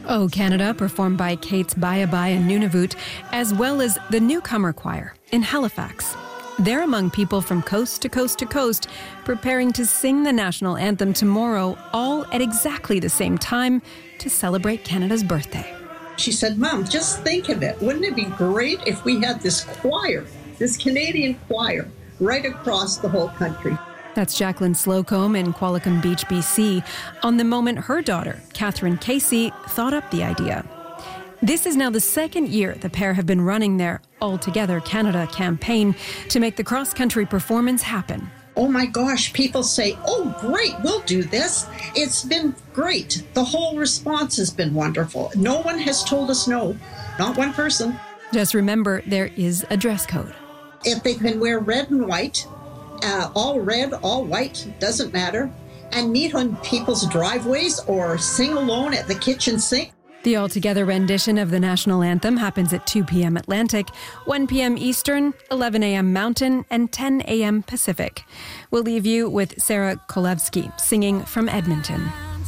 Oh Canada, performed by Kate's Bayabai and Nunavut, as well as the Newcomer Choir in Halifax. They're among people from coast to coast to coast, preparing to sing the national anthem tomorrow, all at exactly the same time to celebrate Canada's birthday. She said, Mom, just think of it. Wouldn't it be great if we had this choir, this Canadian choir, right across the whole country? That's Jacqueline Slocombe in Qualicum Beach, BC, on the moment her daughter, Catherine Casey, thought up the idea. This is now the second year the pair have been running their All Together Canada campaign to make the cross-country performance happen. Oh my gosh, people say, oh great, we'll do this. It's been great. The whole response has been wonderful. No one has told us no, not one person. Just remember, there is a dress code. If they can wear red and white, all red, all white, doesn't matter, and meet on people's driveways or sing alone at the kitchen sink. The all-together rendition of the national anthem happens at 2 p.m. Atlantic, 1 p.m. Eastern, 11 a.m. Mountain, and 10 a.m. Pacific. We'll leave you with Sarah Kolevsky singing from Edmonton.